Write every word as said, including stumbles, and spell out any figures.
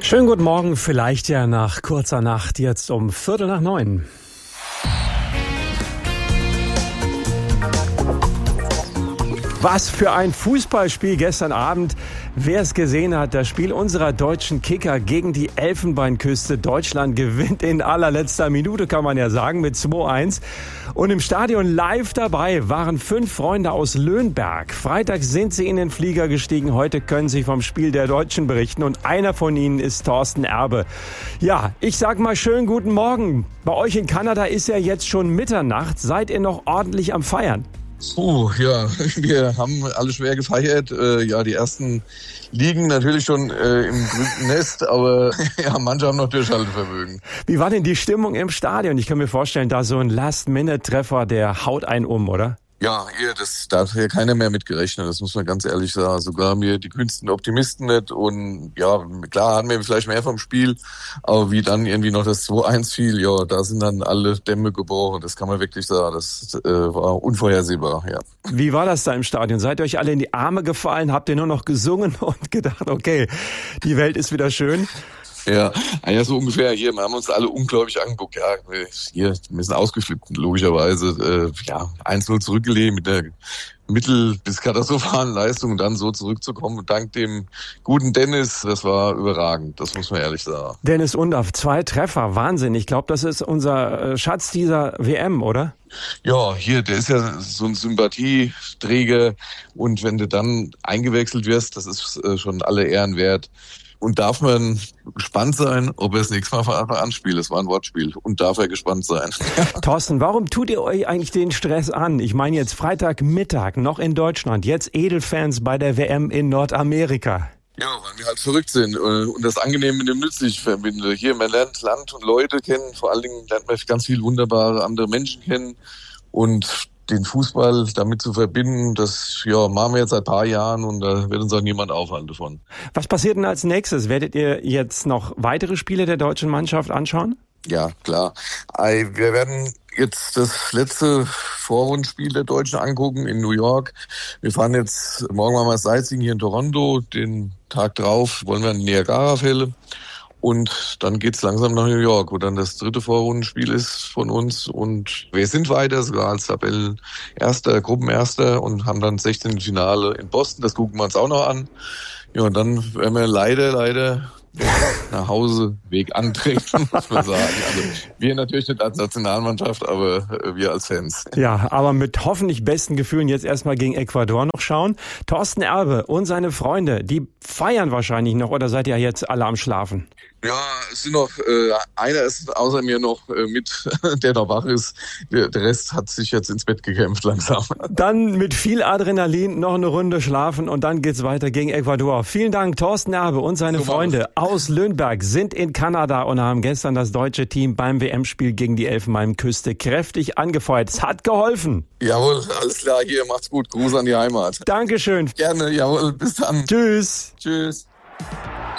Schönen guten Morgen, vielleicht ja nach kurzer Nacht, jetzt um Viertel nach neun. Was für ein Fußballspiel gestern Abend. Wer es gesehen hat, das Spiel unserer deutschen Kicker gegen die Elfenbeinküste. Deutschland gewinnt in allerletzter Minute, kann man ja sagen, mit zwei eins. Und im Stadion live dabei waren fünf Freunde aus Löhnberg. Freitag sind sie in den Flieger gestiegen. Heute können sie vom Spiel der Deutschen berichten. Und einer von ihnen ist Thorsten Erbe. Ja, ich sag mal schönen guten Morgen. Bei euch in Kanada ist ja jetzt schon Mitternacht. Seid ihr noch ordentlich am Feiern? Oh, ja, wir haben alle schwer gefeiert. Äh, ja, die ersten liegen natürlich schon äh, im grünen Nest, aber ja, manche haben noch Durchhaltevermögen. Wie war denn die Stimmung im Stadion? Ich kann mir vorstellen, da so ein Last-Minute-Treffer, der haut einen um, oder? Ja, hier, das, da hat ja keiner mehr mit gerechnet, das muss man ganz ehrlich sagen. Sogar mir die kühnsten Optimisten nicht. Und ja, klar hatten wir vielleicht mehr vom Spiel, aber wie dann irgendwie noch das zwei eins fiel, ja, da sind dann alle Dämme gebrochen. Das kann man wirklich sagen, das äh, war unvorhersehbar, ja. Wie war das da im Stadion? Seid ihr euch alle in die Arme gefallen? Habt ihr nur noch gesungen und gedacht, okay, die Welt ist wieder schön? Ja, ja, so ungefähr. Hier, wir haben uns alle ungläubig angeguckt. Ja, hier, wir sind ausgeflippt, logischerweise. Äh, ja, eins null zurückgelegt mit der mittel- bis katastrophalen Leistung und dann so zurückzukommen. Dank dem guten Dennis, das war überragend. Das muss man ehrlich sagen. Dennis Undaff, zwei Treffer, Wahnsinn. Ich glaube, das ist unser Schatz dieser W M, oder? Ja, hier, der ist ja so ein Sympathieträger. Und wenn du dann eingewechselt wirst, das ist äh, schon alle Ehren wert. Und darf man gespannt sein, ob er das nächste Mal von Anfang an spielt. Das war ein Wortspiel. Und darf er gespannt sein. Thorsten, warum tut ihr euch eigentlich den Stress an? Ich meine jetzt Freitagmittag noch in Deutschland, jetzt Edelfans bei der W M in Nordamerika. Ja, weil wir halt verrückt sind und das Angenehm mit dem Nützlichen verbinde. Hier, man lernt Land und Leute kennen. Vor allen Dingen lernt man ganz viele wunderbare andere Menschen kennen. Und den Fußball damit zu verbinden, das ja machen wir jetzt seit ein paar Jahren und da wird uns auch niemand aufhalten davon. Was passiert denn als nächstes? Werdet ihr jetzt noch weitere Spiele der deutschen Mannschaft anschauen? Ja, klar. Wir werden jetzt das letzte Vorrundenspiel der Deutschen angucken in New York. Wir fahren jetzt, morgen machen wir Sightseeing hier in Toronto, den Tag drauf wollen wir in Niagara-Fälle. Und dann geht's langsam nach New York, wo dann das dritte Vorrundenspiel ist von uns. Und wir sind weiter, sogar als Tabellenerster, Gruppenerster und haben dann sechzehnte Finale in Boston. Das gucken wir uns auch noch an. Ja, und dann werden wir leider, leider nach Hause Weg antreten, muss man sagen. Also wir natürlich nicht als Nationalmannschaft, aber wir als Fans. Ja, aber mit hoffentlich besten Gefühlen jetzt erstmal gegen Ecuador noch schauen. Thorsten Erbe und seine Freunde, die feiern wahrscheinlich noch oder seid ihr jetzt alle am Schlafen? Ja, es sind noch, äh, einer ist außer mir noch äh, mit, der noch wach ist. Der, der Rest hat sich jetzt ins Bett gekämpft langsam. Dann mit viel Adrenalin noch eine Runde schlafen und dann geht's weiter gegen Ecuador. Vielen Dank, Thorsten Erbe und seine so Freunde aus Löhnberg sind in Kanada und haben gestern das deutsche Team beim W M-Spiel gegen die Elfenbeinküste kräftig angefeuert. Es hat geholfen. Jawohl, alles klar, hier, macht's gut. Gruß an die Heimat. Dankeschön. Gerne, jawohl, bis dann. Tschüss. Tschüss.